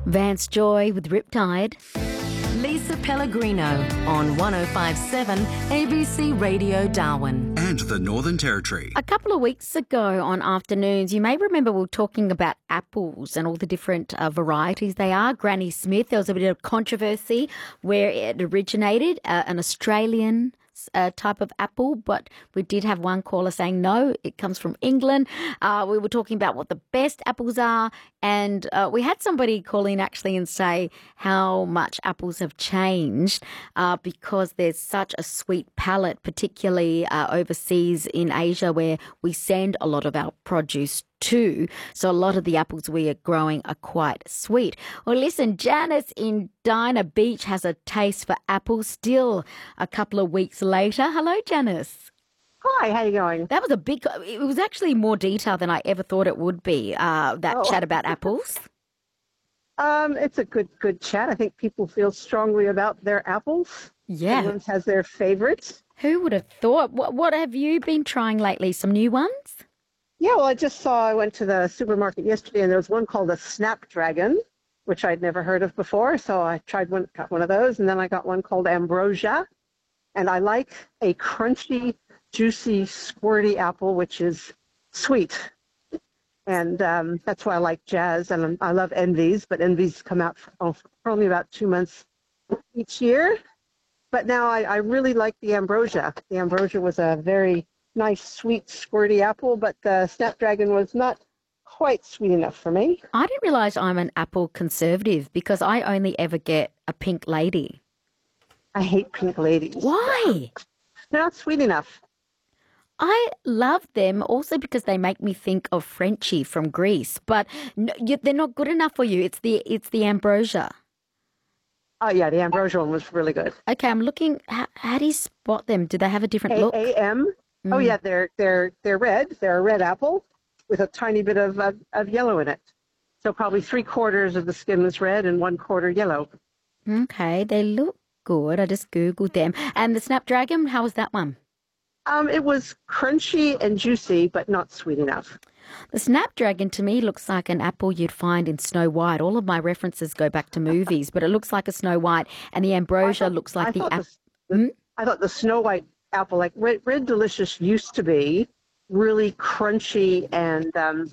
Vance Joy with Riptide. Lisa Pellegrino on 105.7 ABC Radio Darwin. And the Northern Territory. A couple of weeks ago on Afternoons, you may remember we were talking about apples and all the different varieties they are. Granny Smith, there was a bit of controversy where it originated, an Australian type of apple, but we did have one caller saying no, it comes from England. We were talking about what the best apples are, and we had somebody call in actually and say how much apples have changed because there's such a sweet palate, particularly overseas in Asia where we send a lot of our produce too. So a lot of the apples we are growing are quite sweet. Well, listen, Janice in Dinah Beach has a taste for apples still a couple of weeks later. Hello, Janice. Hi, how you going? That was it was actually more detail than I ever thought it would be, chat about apples. It's a good chat. I think people feel strongly about their apples. Yeah. Everyone has their favorites. Who would have thought? What have you been trying lately? Some new ones? Yeah, well, I went to the supermarket yesterday and there was one called a Snapdragon, which I'd never heard of before. So I got one of those, and then I got one called Ambrosia. And I like a crunchy, juicy, squirty apple, which is sweet. And that's why I like Jazz. And I love Envies, but Envies come out for only about 2 months each year. But now I really like the Ambrosia. The Ambrosia was a very nice, sweet, squirty apple, but the Snapdragon was not quite sweet enough for me. I didn't realise I'm an apple conservative because I only ever get a pink lady. I hate pink ladies. Why? They're not sweet enough. I love them also because they make me think of Frenchie from Greece, but they're not good enough for you. It's the Ambrosia. Oh, yeah, the Ambrosia one was really good. Okay, I'm looking. How do you spot them? Do they have a different look? AM. Oh, yeah, they're red. They're a red apple with a tiny bit of yellow in it. So probably 3/4 of the skin is red and 1/4 yellow. Okay, they look good. I just Googled them. And the Snapdragon, how was that one? It was crunchy and juicy, but not sweet enough. The Snapdragon to me looks like an apple you'd find in Snow White. All of my references go back to movies, but it looks like a Snow White. And the Ambrosia looks like the apple. I thought the Snow White apple, like Red Delicious used to be really crunchy and